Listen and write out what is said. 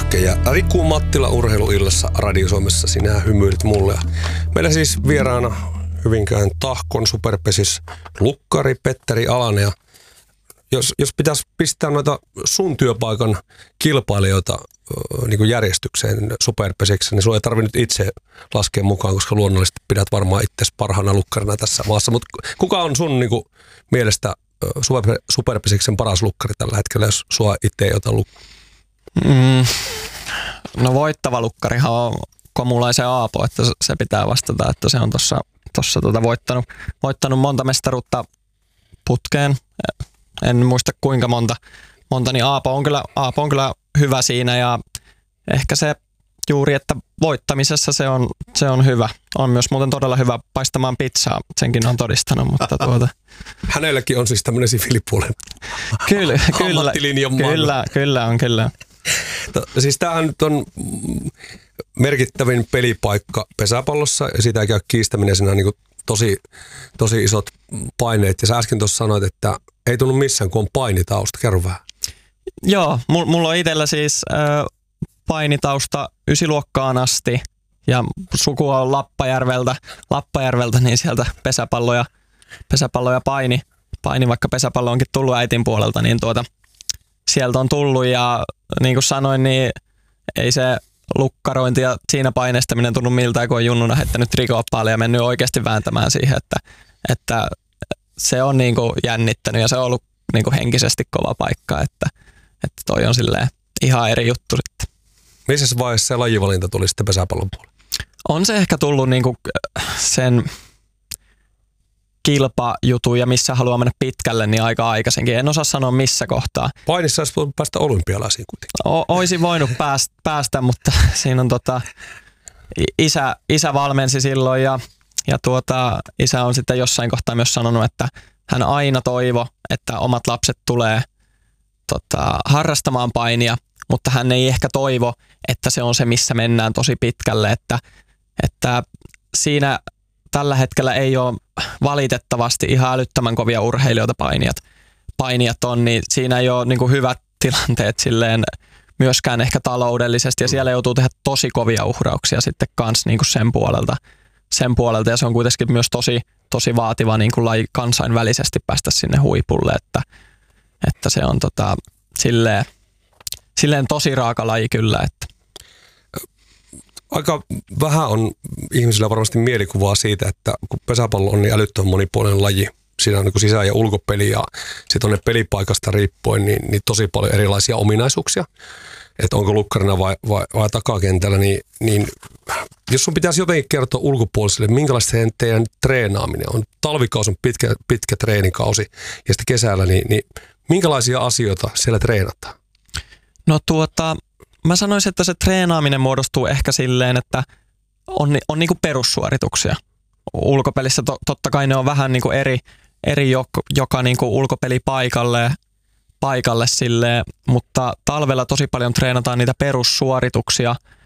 Jahke ja Riku Mattila Urheiluillassa Radio Suomessa. Sinä hymyilit mulle. Meillä siis vieraana Hyvinkään Tahkon superpesis lukkari Petteri Alanen. Ja jos pitäisi pistää noita sun työpaikan kilpailijoita niin kuin järjestykseen superpesiksi, niin sinua ei tarvitse nyt itse laskea mukaan, koska luonnollisesti pidät varmaan itse parhaana lukkarina tässä maassa. Mutta kuka on sun niin kuin mielestä superpesiksen paras lukkari tällä hetkellä, jos sua itse ei ota lukkaa? No voittava lukkarihan on Komulaisen Aapo, että se pitää vastata, että se on tuossa voittanut monta mestaruutta putkeen. En muista kuinka monta, niin Aapo on kyllä hyvä siinä ja ehkä se juuri, että voittamisessa se on hyvä. On myös muuten todella hyvä paistamaan pizzaa, senkin on todistanut, mutta Hänelläkin on siis tämmöinen siviilipuolen ammattilinjan manna. Kyllä. Siis tämähän nyt on merkittävin pelipaikka pesäpallossa ja siitä ei käy kiistäminen, siinä on niin tosi isot paineet. Ja sä äsken tuossa sanoit, että ei tunnu missään, kun on painitausta. Kerro vähän. Joo, mulla on itsellä siis painitausta 9-luokkaan asti ja sukua on Lappajärveltä, niin sieltä pesäpallo ja paini, vaikka pesäpallo onkin tullut äitin puolelta, niin sieltä on tullut ja niin kuin sanoin, niin ei se lukkarointi ja siinä paineistaminen tunnu miltään, kun on junnuna heittänyt trikooppaille ja mennyt oikeasti vääntämään siihen, että se on niin kuin jännittänyt ja se on ollut niin kuin henkisesti kova paikka, että toi on silleen ihan eri juttu sitten. Missä vaiheessa se lajivalinta tuli sitten pesäpallon puolelle? On se ehkä tullut niin kuin sen kilpajutun ja missä haluaa mennä pitkälle, niin aika aikaisinkin. En osaa sanoa missä kohtaa. Painissa olisi voinut päästä olympialaisiin kuitenkin. Oisin voinut päästä, mutta siinä on isä valmensi silloin ja isä on sitten jossain kohtaa myös sanonut, että hän aina toivo, että omat lapset tulee harrastamaan painia, mutta hän ei ehkä toivo, että se on se, missä mennään tosi pitkälle, että siinä tällä hetkellä ei ole valitettavasti ihan älyttömän kovia urheilijoita painijat on, niin siinä ei ole niin kuin hyvät tilanteet silleen myöskään ehkä taloudellisesti ja siellä joutuu tehdä tosi kovia uhrauksia sitten kans niin kuin sen puolelta ja se on kuitenkin myös tosi vaativa niin kuin laji kansainvälisesti päästä sinne huipulle, että se on silleen tosi raaka laji kyllä, että aika vähän on ihmisillä varmasti mielikuvaa siitä, että kun pesäpallo on niin älyttömän monipuolinen laji, siinä on niin kuin sisä- ja ulkopeli ja sitten on ne pelipaikasta riippuen niin tosi paljon erilaisia ominaisuuksia, että onko lukkarina vai takakentällä, niin jos sun pitäisi jotenkin kertoa ulkopuoliselle, minkälaista teidän treenaaminen on, talvikausi on pitkä treenikausi ja sitten kesällä, niin minkälaisia asioita siellä treenataan? No mä sanoisin, että se treenaaminen muodostuu ehkä silleen, että on niinku perussuorituksia. Ulkopelissä totta kai ne on vähän niinku eri joka niinku ulkopeli paikalle silleen, mutta talvella tosi paljon treenataan niitä perussuorituksia